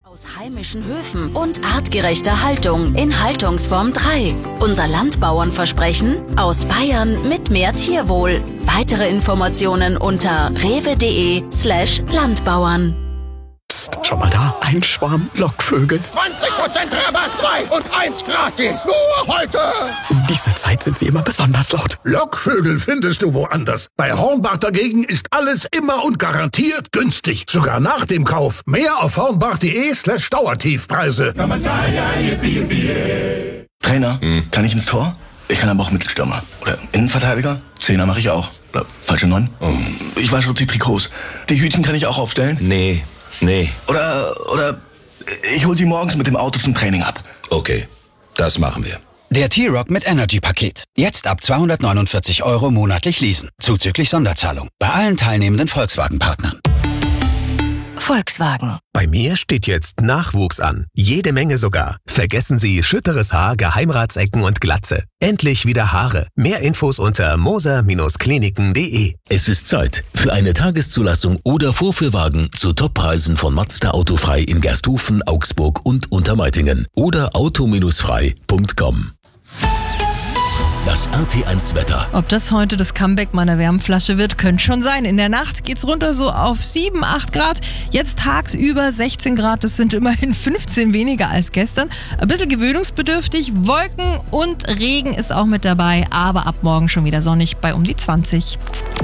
Aus heimischen Höfen und artgerechter Haltung in Haltungsform 3. Unser Landbauernversprechen aus Bayern mit mehr Tierwohl. Weitere Informationen unter rewe.de/Landbauern. Psst, schau mal da, ein Schwarm Lockvögel. 20% Rabatt, 2 und 1 gratis. Nur heute. Um diese Zeit sind sie immer besonders laut. Lockvögel findest du woanders. Bei Hornbach dagegen ist alles immer und garantiert günstig. Sogar nach dem Kauf. Mehr auf hornbach.de/Dauertiefpreise. Trainer, kann ich ins Tor? Ich kann aber auch Mittelstürmer. Oder Innenverteidiger? Zehner mache ich auch. Oder falsche 9? Ich wasche die Trikots. Die Hütchen kann ich auch aufstellen? Nee. Oder ich hol sie morgens mit dem Auto zum Training ab. Okay, das machen wir. Der T-Rock mit Energy-Paket. Jetzt ab 249 € monatlich leasen. Zuzüglich Sonderzahlung. Bei allen teilnehmenden Volkswagen-Partnern. Volkswagen. Bei mir steht jetzt Nachwuchs an. Jede Menge sogar. Vergessen Sie schütteres Haar, Geheimratsecken und Glatze. Endlich wieder Haare. Mehr Infos unter moser-kliniken.de. Es ist Zeit für eine Tageszulassung oder Vorführwagen zu Toppreisen von Mazda Autofrei in Gersthofen, Augsburg und Untermeitingen oder auto-frei.com. Das RT1 Wetter. Ob das heute das Comeback meiner Wärmflasche wird, könnte schon sein. In der Nacht geht's runter so auf 7, 8 Grad. Jetzt tagsüber 16 Grad. Das sind immerhin 15 weniger als gestern. Ein bisschen gewöhnungsbedürftig. Wolken und Regen ist auch mit dabei. Aber ab morgen schon wieder sonnig bei um die 20.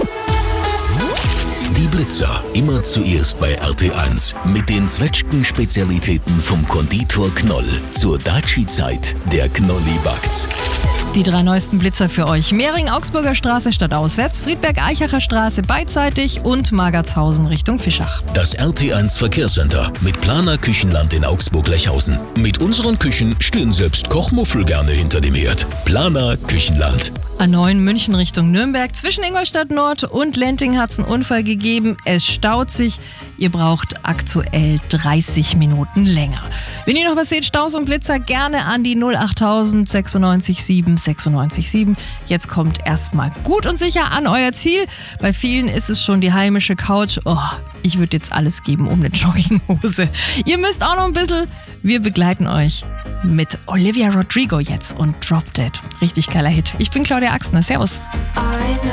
Die Blitzer. Immer zuerst bei RT1. Mit den Zwetschgen-Spezialitäten vom Konditor Knoll. Zur Daci-Zeit. Der Knolli backt. Die 3 neuesten Blitzer für euch. Mehring, Augsburger Straße stadtauswärts, Friedberg-Eichacher Straße beidseitig und Magertshausen Richtung Fischach. Das RT1 Verkehrscenter mit Planer Küchenland in Augsburg-Lechhausen. Mit unseren Küchen stehen selbst Kochmuffel gerne hinter dem Herd. Planer Küchenland. A9 München Richtung Nürnberg. Zwischen Ingolstadt Nord und Lenting hat es einen Unfall gegeben. Es staut sich. Ihr braucht aktuell 30 Minuten länger. Wenn ihr noch was seht, Staus und Blitzer, gerne an die 08000 96 7 96 7. Jetzt kommt erstmal gut und sicher an euer Ziel. Bei vielen ist es schon die heimische Couch. Oh, ich würde jetzt alles geben um eine Jogginghose. Ihr müsst auch noch ein bisschen. Wir begleiten euch mit Olivia Rodrigo jetzt und Drop Dead. Richtig geiler Hit. Ich bin Claudia Axner. Servus.